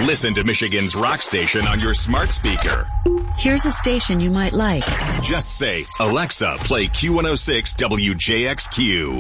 Listen to Michigan's rock station on your smart speaker. Here's a station you might like. Just say, Alexa, play Q106 WJXQ.